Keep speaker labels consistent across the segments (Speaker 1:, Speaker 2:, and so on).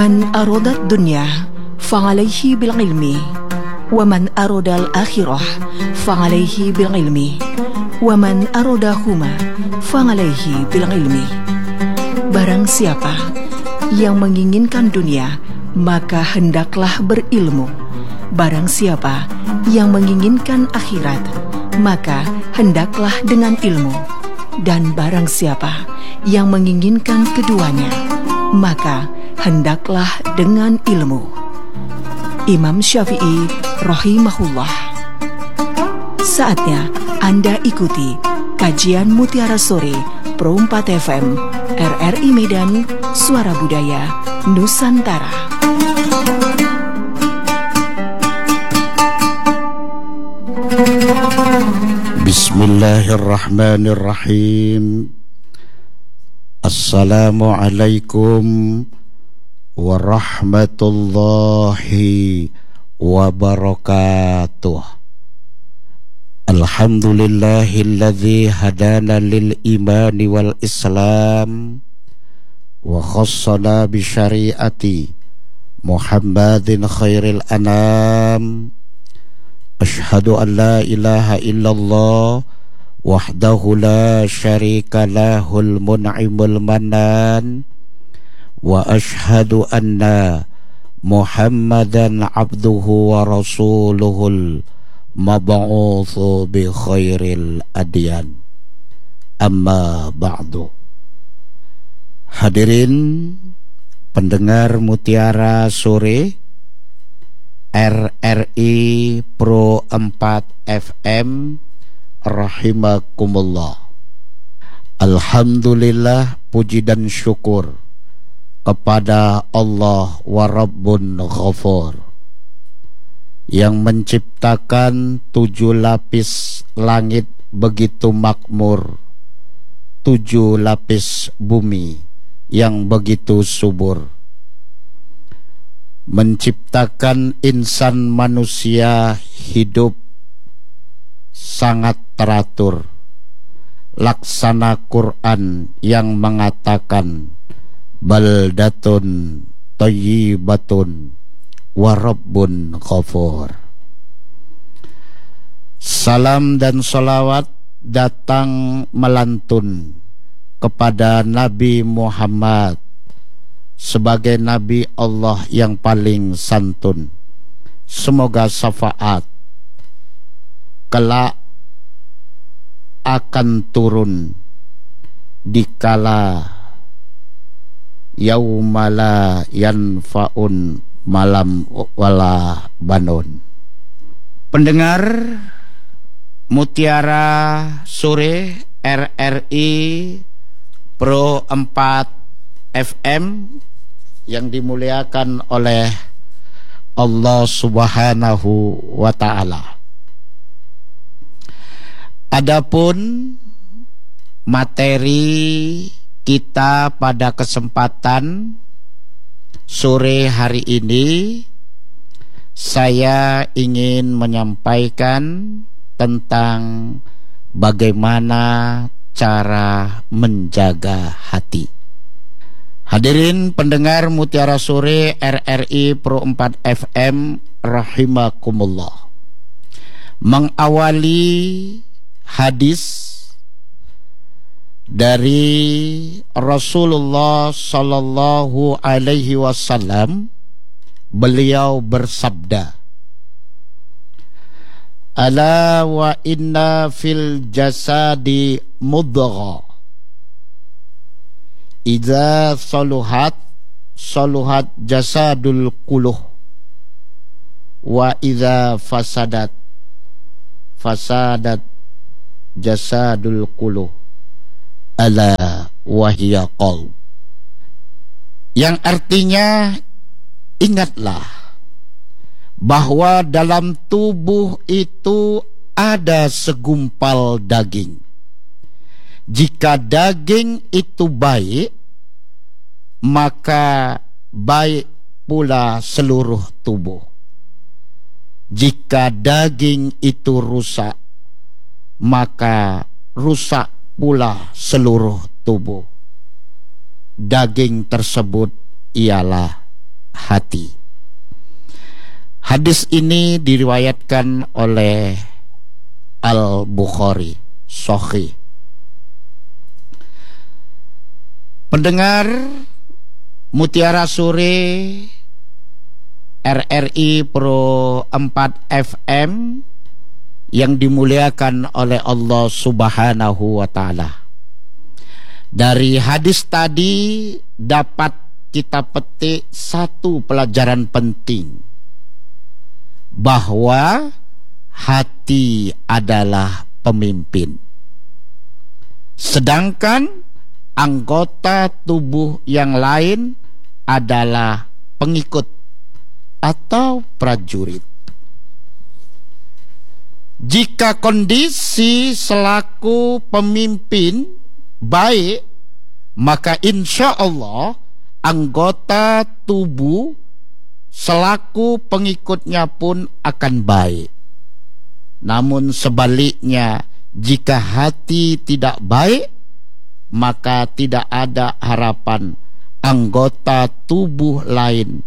Speaker 1: Man arodat dunya fa'alayhi bil ilmi wa man arodal akhirah fa'alayhi bil ilmi wa man arodahuma fa'alayhi bil ilmi. Barang siapa yang menginginkan dunia, maka hendaklah berilmu. Barang siapa yang menginginkan akhirat, maka hendaklah dengan ilmu. Dan barang siapa yang menginginkan keduanya, maka hendaklah dengan ilmu. Imam Syafi'i rahimahullah. Saatnya Anda ikuti kajian Mutiara Sore Pro 4 FM RRI Medan, Suara Budaya Nusantara.
Speaker 2: Bismillahirrahmanirrahim. Assalamualaikum warahmatullahi wabarakatuh. Alhamdulillahilladzi hadana lil imani wal islam wa khassana bi syariati Muhammadin khairil anam. Ashhadu an la ilaha illallah wahdahu la syarika lahul mun'imul manan wa ashhadu anna Muhammadan abduhu wa rasuluhul mab'utsu bi khairil adyan. Amma ba'du. Hadirin pendengar Mutiara Sore RRI Pro 4 FM rahimakumullah. Alhamdulillah, puji dan syukur kepada Allah wa Rabbun Ghafur yang menciptakan 7 lapis langit begitu makmur, 7 lapis bumi yang begitu subur, menciptakan insan manusia hidup sangat teratur. Laksana Quran yang mengatakan baldatun thayyibatun wa rabbun ghafur. Salam dan salawat datang melantun kepada Nabi Muhammad sebagai Nabi Allah yang paling santun. Semoga syafaat kelak akan turun dikala yaumala yanfa'un malam wala banun. Pendengar Mutiara Sore RRI Pro 4 FM yang dimuliakan oleh Allah Subhanahu wa ta'ala. Adapun materi kita pada kesempatan sore hari ini, saya ingin menyampaikan tentang bagaimana cara menjaga hati. Hadirin pendengar Mutiara Sore RRI Pro 4 FM rahimakumullah. Mengawali hadis dari Rasulullah sallallahu alaihi wasallam, beliau bersabda, ala wa inna fil jasadi mudghah idza saluhat jasadul kulluh wa idza fasadat jasadul kulluh ala wahya qalb. Yang artinya, ingatlah bahwa dalam tubuh itu ada segumpal daging. Jika daging itu baik, maka baik pula seluruh tubuh. Jika daging itu rusak, maka rusak pula seluruh tubuh. Daging tersebut ialah hati. Hadis ini diriwayatkan oleh Al-Bukhari, Sahih. Pendengar Mutiara Sore RRI Pro 4 FM yang dimuliakan oleh Allah Subhanahu wa Ta'ala. Dari hadis tadi dapat kita petik satu pelajaran penting, bahwa hati adalah pemimpin, sedangkan anggota tubuh yang lain adalah pengikut atau prajurit. Jika kondisi selaku pemimpin baik, maka insya Allah anggota tubuh selaku pengikutnya pun akan baik. Namun sebaliknya, jika hati tidak baik, maka tidak ada harapan anggota tubuh lain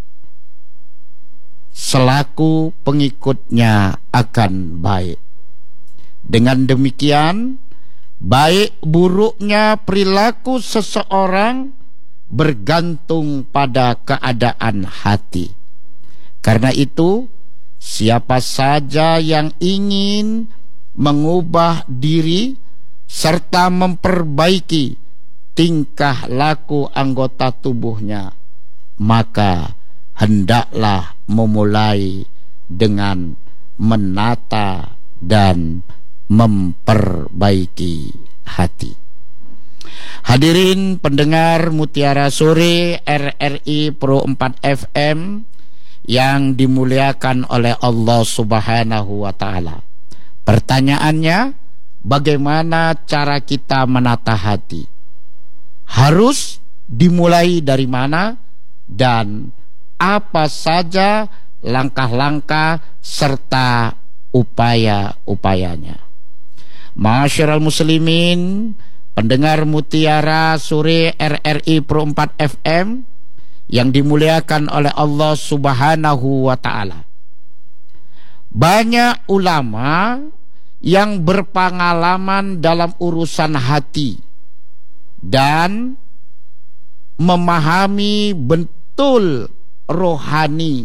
Speaker 2: selaku pengikutnya akan baik. Dengan demikian, baik buruknya perilaku seseorang bergantung pada keadaan hati. Karena itu, siapa saja yang ingin mengubah diri serta memperbaiki tingkah laku anggota tubuhnya, maka hendaklah memulai dengan menata dan memperbaiki hati. Hadirin pendengar Mutiara Sore RRI Pro 4 FM yang dimuliakan oleh Allah Subhanahu wa Ta'ala. Pertanyaannya, bagaimana cara kita menata hati? Harus dimulai dari mana dan apa saja langkah-langkah serta upaya-upayanya? Ma'asyiral muslimin, pendengar Mutiara Sore RRI Pro 4 FM yang dimuliakan oleh Allah Subhanahu wa Ta'ala. Banyak ulama yang berpengalaman dalam urusan hati dan memahami betul rohani.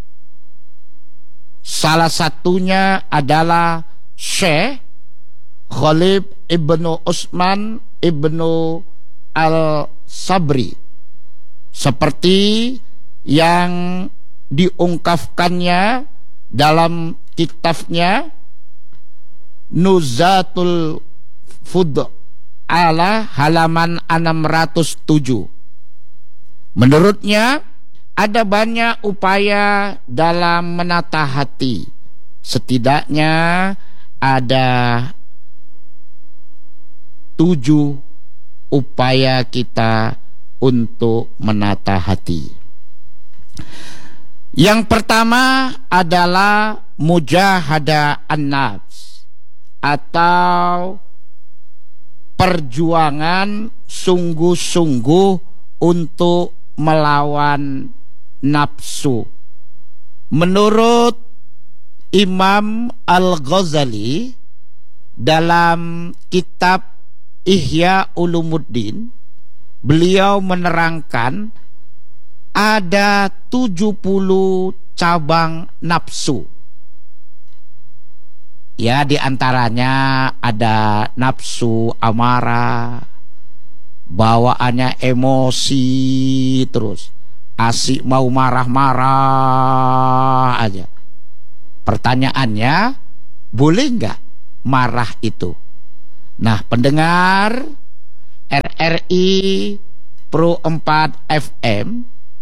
Speaker 2: Salah satunya adalah Syekh Khalid Ibnu Utsman Ibnu Al-Sabri, seperti yang diungkapkannya dalam kitabnya Nuzatul Fudala halaman 607. Menurutnya, ada banyak upaya dalam menata hati. Setidaknya ada 7 upaya kita untuk menata hati. Yang pertama adalah mujahadah an-nafs, atau perjuangan sungguh-sungguh untuk melawan nafsu. Menurut Imam Al-Ghazali dalam kitab Ihya Ulumuddin, beliau menerangkan ada 70 cabang nafsu. Ya, diantaranya ada nafsu amarah, bawaannya emosi terus, asik mau marah-marah aja. Pertanyaannya, boleh nggak marah itu? Nah, pendengar RRI Pro 4 FM,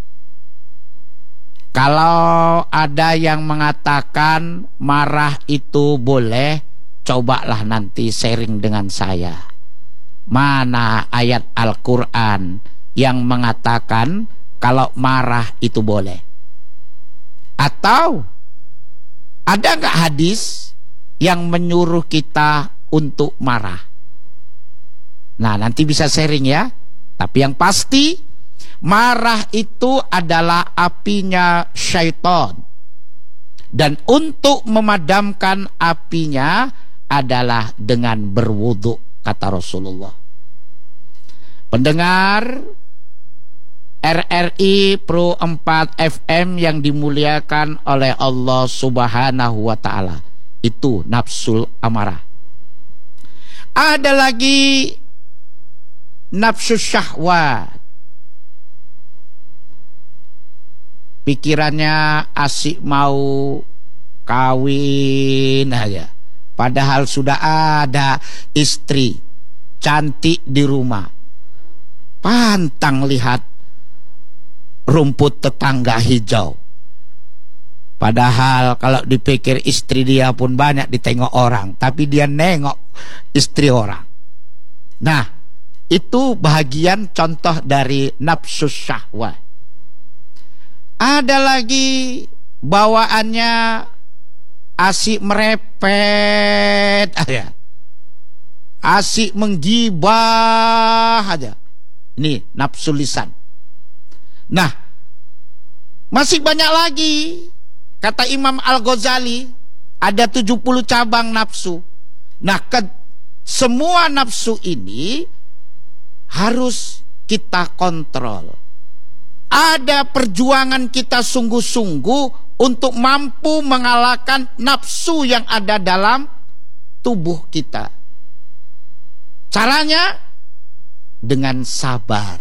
Speaker 2: kalau ada yang mengatakan marah itu boleh, cobalah nanti sharing dengan saya. Mana ayat Al-Quran yang mengatakan kalau marah itu boleh? Atau ada nggak hadis yang menyuruh kita untuk marah? Nah, nanti bisa sharing ya. Tapi yang pasti, Marah itu adalah apinya syaitan. Dan untuk memadamkan apinya adalah dengan berwudu, kata Rasulullah. Pendengar RRI Pro 4 FM yang dimuliakan oleh Allah Subhanahu wa ta'ala, itu nafsul amarah. Ada lagi nafsu syahwat. Pikirannya asik mau kawin aja, padahal sudah ada istri cantik di rumah. Pantang lihat rumput tetangga hijau, padahal kalau dipikir istri dia pun banyak ditengok orang, tapi dia nengok istri orang. Nah, itu bahagian contoh dari nafsu syahwat. Ada lagi bawaannya asik merepet aja, asik menggibah aja. Ini nafsu lisan. Nah, masih banyak lagi. Kata Imam Al-Ghazali, ada 70 cabang nafsu. Nah, semua nafsu ini harus kita kontrol. Ada perjuangan kita sungguh-sungguh untuk mampu mengalahkan nafsu yang ada dalam tubuh kita. Caranya dengan sabar,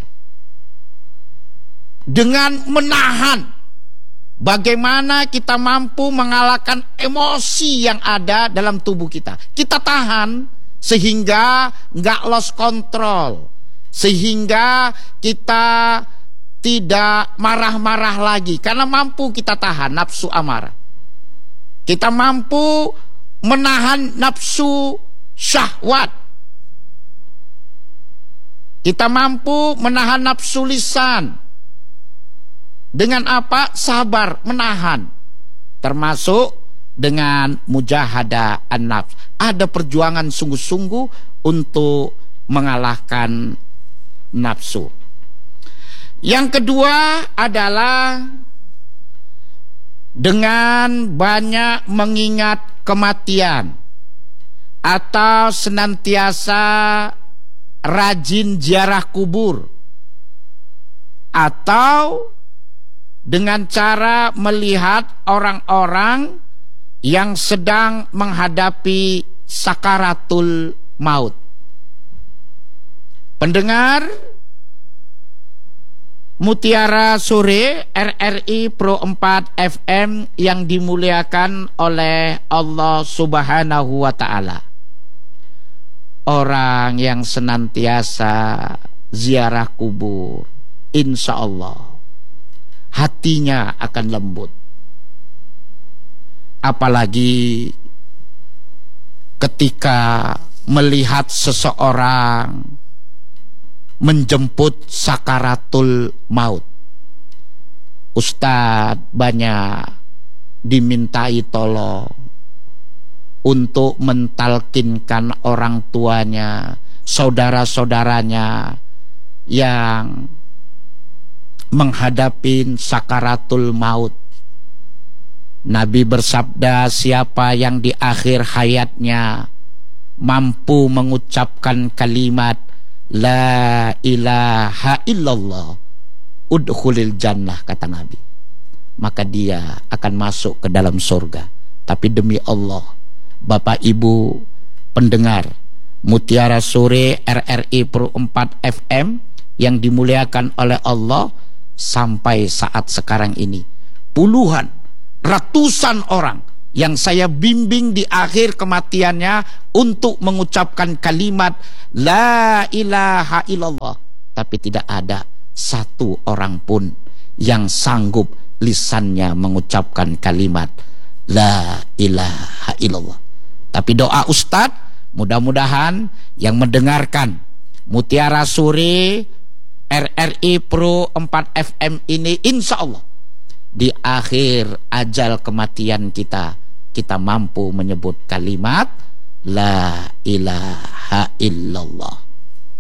Speaker 2: dengan menahan. Bagaimana kita mampu mengalahkan emosi yang ada dalam tubuh kita. Kita tahan sehingga nggak lost control, sehingga kita tidak marah-marah lagi, karena mampu kita tahan nafsu amarah. Kita mampu menahan nafsu syahwat. Kita mampu menahan nafsu lisan. Dengan apa? Sabar, menahan. Termasuk dengan mujahadah an-nafs. Ada perjuangan sungguh-sungguh untuk mengalahkan nafsu. Yang kedua adalah dengan banyak mengingat kematian atau senantiasa rajin ziarah kubur, atau dengan cara melihat orang-orang yang sedang menghadapi sakaratul maut. Pendengar Mutiara Sore RRI Pro 4 FM yang dimuliakan oleh Allah Subhanahu wa ta'ala. Orang yang senantiasa ziarah kubur, insya Allah hatinya akan lembut. Apalagi ketika melihat seseorang menjemput sakaratul maut. Ustadz banyak dimintai tolong untuk mentalkinkan orang tuanya, saudara-saudaranya yang menghadapi sakaratul maut. Nabi bersabda, siapa yang di akhir hayatnya mampu mengucapkan kalimat La ilaha illallah udkhulil jannah, kata Nabi, maka dia akan masuk ke dalam surga. Tapi demi Allah, Bapak Ibu pendengar Mutiara Sore RRI Pro 4 FM yang dimuliakan oleh Allah, sampai saat sekarang ini puluhan, ratusan orang yang saya bimbing di akhir kematiannya untuk mengucapkan kalimat La ilaha illallah, tapi tidak ada satu orang pun yang sanggup lisannya mengucapkan kalimat La ilaha illallah. Tapi doa Ustadz, mudah-mudahan yang mendengarkan Mutiara Sore RRI Pro 4 FM ini, insya Allah di akhir ajal kematian kita mampu menyebut kalimat La ilaha illallah.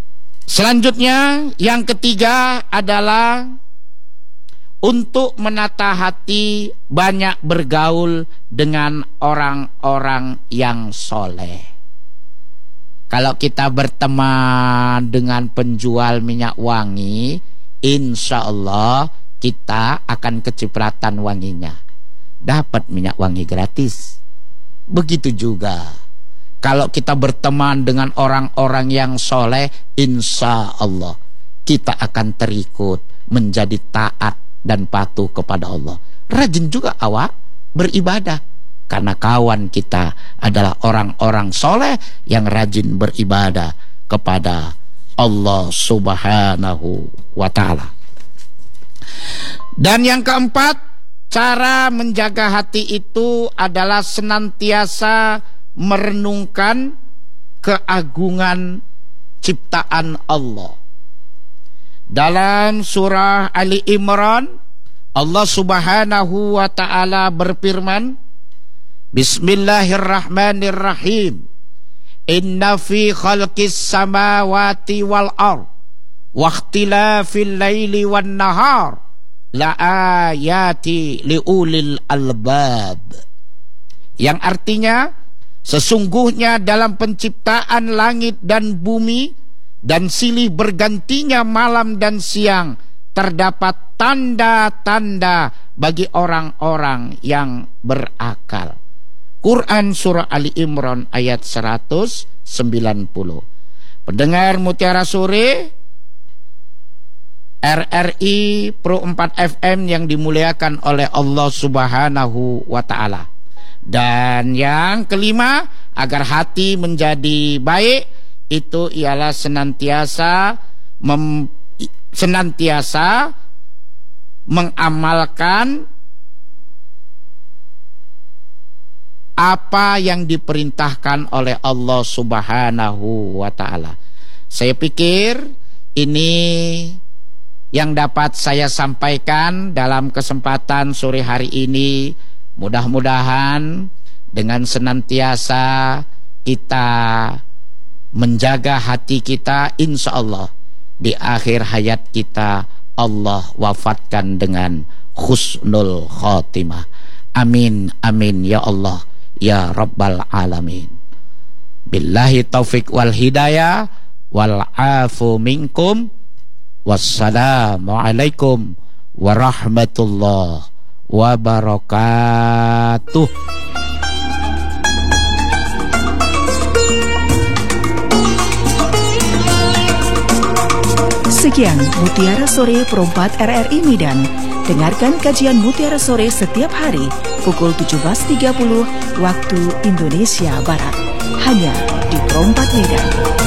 Speaker 2: Selanjutnya yang ketiga adalah untuk menata hati, banyak bergaul dengan orang-orang yang soleh. Kalau kita berteman dengan penjual minyak wangi, insya Allah kita akan kecipratan wanginya, dapat minyak wangi gratis. Begitu juga kalau kita berteman dengan orang-orang yang soleh, insya Allah kita akan terikut menjadi taat dan patuh kepada Allah. Rajin juga awak beribadah, karena kawan kita adalah orang-orang soleh yang rajin beribadah kepada Allah Subhanahu wa ta'ala. Dan yang keempat, cara menjaga hati itu adalah senantiasa merenungkan keagungan ciptaan Allah. Dalam surah Ali Imran, Allah Subhanahu wa ta'ala berfirman, Bismillahirrahmanirrahim. Inna fi khalqis samawati wal ard wa ikhtilafil laili wan nahar la ayati liulil albab. Yang artinya, sesungguhnya dalam penciptaan langit dan bumi dan silih bergantinya malam dan siang terdapat tanda-tanda bagi orang-orang yang berakal. Quran Surah Ali Imran ayat 190. Pendengar Mutiara Sore RRI Pro 4 FM yang dimuliakan oleh Allah Subhanahu wa ta'ala. Dan yang kelima, agar hati menjadi baik, itu ialah senantiasa mengamalkan apa yang diperintahkan oleh Allah Subhanahu wa ta'ala. Saya pikir ini yang dapat saya sampaikan dalam kesempatan sore hari ini. Mudah-mudahan dengan senantiasa kita menjaga hati kita, insya Allah di akhir hayat kita Allah wafatkan dengan husnul khotimah. Amin, amin ya Allah ya Rabbal Alamin. Billahi taufiq wal hidayah wal afu minkum. Wassalamualaikum warahmatullahi wabarakatuh.
Speaker 1: Sekian Mutiara Sore Pro 4 RRI Medan. Dengarkan kajian Mutiara Sore setiap hari pukul 17.30 waktu Indonesia Barat. Hanya di Pro 4 Medan.